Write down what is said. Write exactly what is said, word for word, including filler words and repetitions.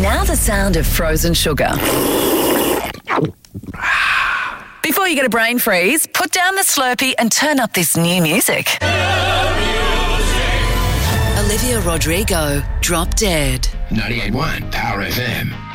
Now the sound of frozen sugar. Before you get a brain freeze, put down the Slurpee and turn up this new music. Olivia Rodrigo, Drop Dead. ninety-eight point one Power F M.